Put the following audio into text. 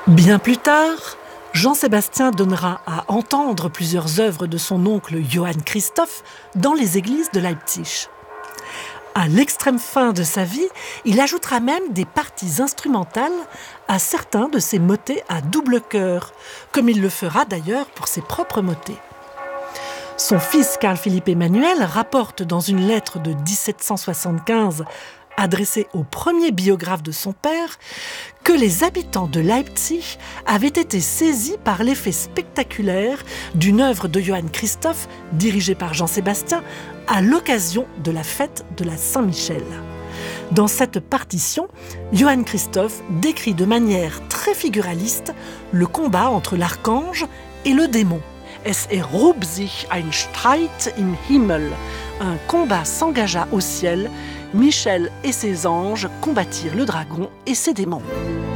Bien plus tard, Jean-Sébastien donnera à entendre plusieurs œuvres de son oncle Johann Christoph dans les églises de Leipzig. À l'extrême fin de sa vie, il ajoutera même des parties instrumentales à certains de ses motets à double chœur, comme il le fera d'ailleurs pour ses propres motets. Son fils Carl-Philippe Emmanuel rapporte dans une lettre de 1775 adressée au premier biographe de son père, que les habitants de Leipzig avaient été saisis par l'effet spectaculaire d'une œuvre de Johann Christoph, dirigée par Jean-Sébastien, à l'occasion de la fête de la Saint-Michel. Dans cette partition, Johann Christoph décrit de manière très figuraliste le combat entre l'archange et le démon. Es erhob sich ein Streit im Himmel. Un combat s'engagea au ciel. Michel et ses anges combattirent le dragon et ses démons.